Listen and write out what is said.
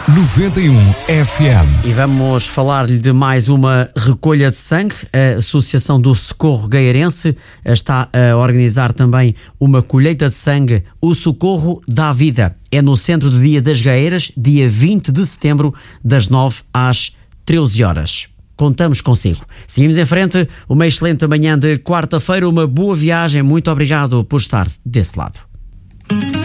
91 FM. E vamos falar-lhe de mais uma recolha de sangue. A Associação do Socorro Gueirense está a organizar também uma colheita de sangue. O Socorro dá Vida. É no Centro de Dia das Gueiras, dia 20 de setembro, das 9 às 13 horas. Contamos consigo. Seguimos em frente. Uma excelente manhã de quarta-feira, uma boa viagem. Muito obrigado por estar desse lado.